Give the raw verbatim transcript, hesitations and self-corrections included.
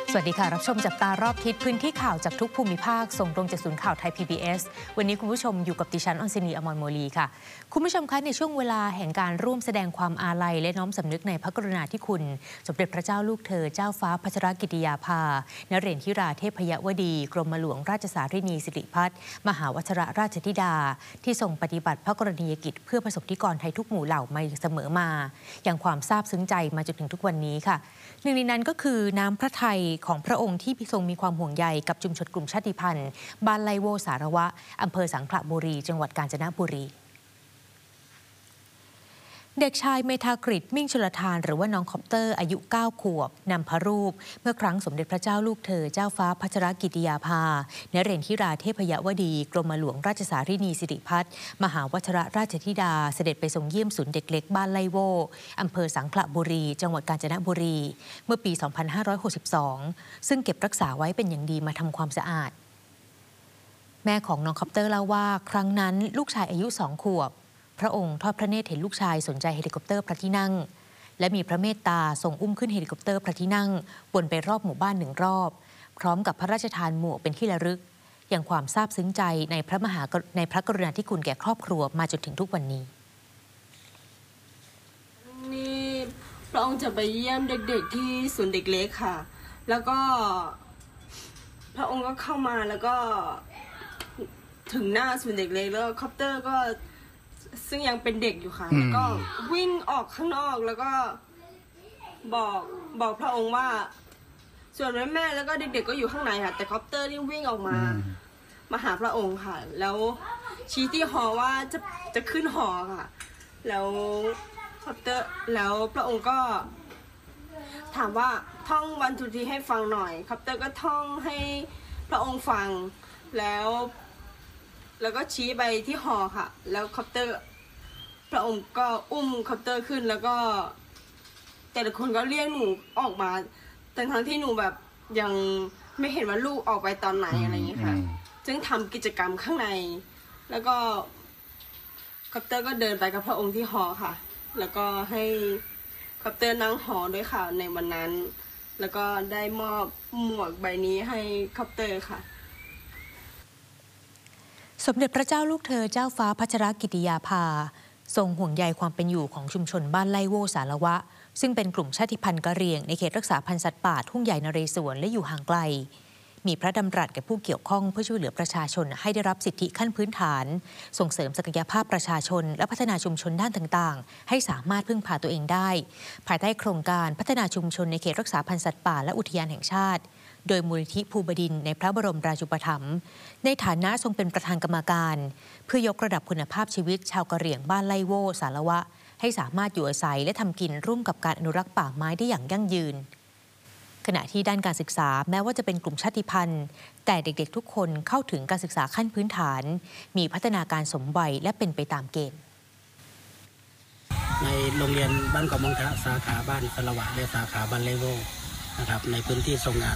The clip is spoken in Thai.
สวัสดีค่ะรับชมจับตารอบทิศพื้นที่ข่าวจากทุกภูมิภาคส่งตรงจากศูนย์ข่าวไทย พี บี เอส วันนี้คุณผู้ชมอยู่กับดิฉันออนซินีอมรโมลีค่ะคุณผู้ชมคะในช่วงเวลาแห่งการร่วมแสดงความอาลัยและน้อมสำนึกในพระกรุณาธิคุณสมเด็จพระเจ้าลูกเธอเจ้าฟ้าพัชรกิติยาภานเรศธิราเทพยวดีกรมหลวงราชสารินีสิริพัฒน์มหาวชรราชธิดาที่ทรงปฏิบัติพระกรณียกิจเพื่อประสบนิกรไทยทุกหมู่เหล่ามาเสมอมาอย่างความซาบซึ้งใจมาจนถึงทุกวันนี้ค่ะหนึ่งในนั้นก็คือน้ำพระทัยของพระองค์ที่ทรงมีความห่วงใยกับชุมชนกลุ่มชาติพันธุ์บ้านไลโวสารวะอำเภอสังขละบุรีจังหวัดกาญจนบุรีเด็กชายเมธากฤษมิ่งชลทานหรือว่าน้องคอปเตอร์อายุเก้าขวบนำพระรูปเมื่อครั้งสมเด็จพระเจ้าลูกเธอเจ้าฟ้าพัชรกิติยาภานเรศธิราเทพยวดีกรมหลวงราชสารินีสิริพัฒน์มหาวชรราชธิดาเสด็จไปทรงเยี่ยมศูนย์เด็กเล็กบ้านไลโวอำเภอสังขละบุรีจังหวัดกาญจนบุรีเมื่อปี สองพันห้าร้อยหกสิบสอง ซึ่งเก็บรักษาไว้เป็นอย่างดีมาทำความสะอาดแม่ของน้องคอปเตอร์เล่าว่าครั้งนั้นลูกชายอายุสองขวบพระองค์ทอดพระเนตรเห็นลูกชายสนใจเฮลิคอปเตอร์พระที่นั่งและมีพระเมตตาทรงอุ้มขึ้นเฮลิคอปเตอร์พระที่นั่งวนไปรอบหมู่บ้านหนึ่งรอบพร้อมกับพระราชทานหมวกเป็นที่ระลึกอย่างความซาบซึ้งใจในพระมหาในพระกรุณาธิคุณแก่ครอบครัวมาจนถึงทุกวันนี้นี่พระองค์จะไปเยี่ยมเด็กๆที่ศูนย์เด็กเล็กค่ะแล้วก็พระองค์ก็เข้ามาแล้วก็ถึงหน้าศูนย์เด็กเล็กแล้วคอปเตอร์ก็ซึ่งยังเป็นเด็กอยู่ค่ะแล้วก็วิ่งออกข้างนอกแล้วก็บอกบอกพระองค์ว่าส่วนแม่แม่แล้วก็เด็กๆก็อยู่ข้างในค่ะแต่คอปเตอร์นี่วิ่งออกมามาหาพระองค์ค่ะแล้วชี้ที่หอว่าจะจะขึ้นหอค่ะแล้วคอปเตอร์แล้วพระองค์ก็ถามว่าท่องวันทูทีให้ฟังหน่อยคอปเตอร์ก็ท่องให้พระองค์ฟังแล้วแล้วก็ชี้ไปที่หอค่ะแล้วคอปเตอร์พระองค์ก็อุ้มคอปเตอร์ขึ้นแล้วก็แต่ละคนก็เรียกหนูออกมาแต่ทั้งที่หนูแบบยังไม่เห็นว่าลูกออกไปตอนไหนอะไรอย่างนี้ค่ะจึงทำกิจกรรมข้างในแล้วก็คอปเตอร์ก็เดินไปกับพระองค์ที่หอค่ะแล้วก็ให้คอปเตอร์นั่งหอด้วยค่ะในวันนั้นแล้วก็ได้มอบหมวกใบนี้ให้คอปเตอร์ค่ะสมเด็จพระเจ้าลูกเธอเจ้าฟ้าพัชรกิติยาภาทรงห่วงใยความเป็นอยู่ของชุมชนบ้านไลโวสารวะซึ่งเป็นกลุ่มชาติพันธุ์กะเหรี่ยงในเขตรักษาพันธุ์สัตว์ป่าทุ่งใหญ่นเรศวรและอยู่ห่างไกลมีพระดำรัสแก่ผู้เกี่ยวข้องเพื่อช่วยเหลือประชาชนให้ได้รับสิทธิขั้นพื้นฐานส่งเสริมศักยภาพประชาชนและพัฒนาชุมชนด้านต่างๆให้สามารถพึ่งพาตัวเองได้ภายใต้โครงการพัฒนาชุมชนในเขตรักษาพันธุ์สัตว์ป่าและอุทยานแห่งชาติโดยมูลนิธิภูบดินทร์ในพระบรมราชูปถัมภ์ในฐานะทรงเป็นประธานกรรมการเพื่อยกระดับคุณภาพชีวิตชาวกะเหรี่ยงบ้านไลโวสารวะให้สามารถอยู่อาศัยและทำกินร่วมกับการอนุรักษ์ป่าไม้ได้อย่างยั่งยืนขณะที่ด้านการศึกษาแม้ว่าจะเป็นกลุ่มชาติพันธุ์แต่เด็กๆทุกคนเข้าถึงการศึกษาขั้นพื้นฐานมีพัฒนาการสมวัยและเป็นไปตามเกณฑ์ในโรงเรียนบ้านเกาะมงทะสาขาบ้านสละวะและสาขาบ้านไลโวนะครับในพื้นที่ทรงงาน